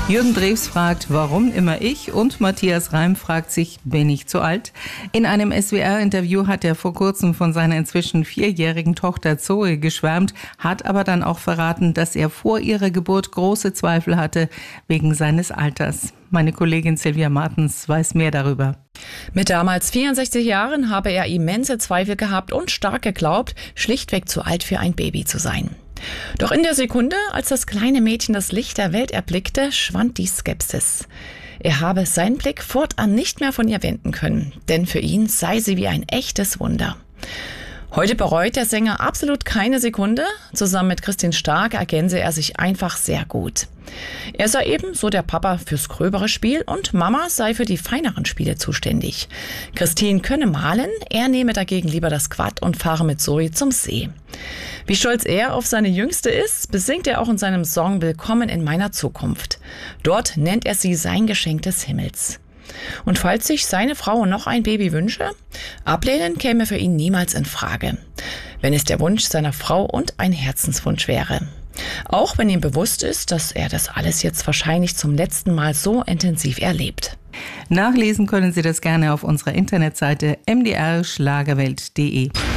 Jürgen Drews fragt, warum immer ich? Und Matthias Reim fragt sich, bin ich zu alt? In einem SWR-Interview hat er vor kurzem von seiner inzwischen 4-jährigen Tochter Zoe geschwärmt, hat aber dann auch verraten, dass er vor ihrer Geburt große Zweifel hatte wegen seines Alters. Meine Kollegin Silvia Martens weiß mehr darüber. Mit damals 64 Jahren habe er immense Zweifel gehabt und stark geglaubt, schlichtweg zu alt für ein Baby zu sein. Doch in der Sekunde, als das kleine Mädchen das Licht der Welt erblickte, schwand die Skepsis. Er habe seinen Blick fortan nicht mehr von ihr wenden können, denn für ihn sei sie wie ein echtes Wunder. Heute bereut der Sänger absolut keine Sekunde. Zusammen mit Christine Stark ergänze er sich einfach sehr gut. Er sei eben so der Papa fürs gröbere Spiel und Mama sei für die feineren Spiele zuständig. Christine könne malen, er nehme dagegen lieber das Quad und fahre mit Zoe zum See. Wie stolz er auf seine Jüngste ist, besingt er auch in seinem Song Willkommen in meiner Zukunft. Dort nennt er sie sein Geschenk des Himmels. Und falls sich seine Frau noch ein Baby wünsche, ablehnen käme für ihn niemals in Frage, wenn es der Wunsch seiner Frau und ein Herzenswunsch wäre. Auch wenn ihm bewusst ist, dass er das alles jetzt wahrscheinlich zum letzten Mal so intensiv erlebt. Nachlesen können Sie das gerne auf unserer Internetseite mdrschlagerwelt.de.